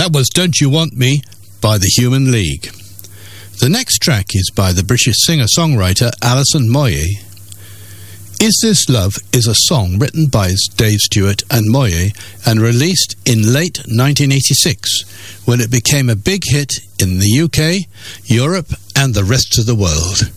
That was Don't You Want Me by the Human League. The next track is by the British singer-songwriter Alison Moyet. Is This Love is a song written by Dave Stewart and Moyet and released in late 1986 when it became a big hit in the UK, Europe and the rest of the world.